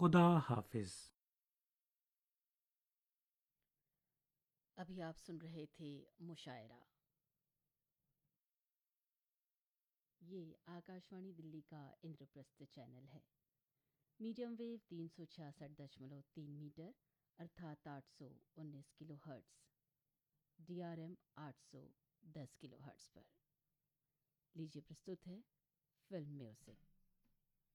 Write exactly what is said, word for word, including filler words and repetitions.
खुदा हाफिज। अभी आप सुन रहे थे मुशायरा। ये आकाशवाणी दिल्ली का इंद्रप्रस्थ चैनल है। मीडियम वेव तीन सौ छियासठ दशमलव तीन मीटर अर्थात आठ सौ उन्नीस kilo hertz, D R M आठ सौ दस किलो हर्ट्स पर। लीजिए प्रस्तुत है फिल्म म्यूजिक।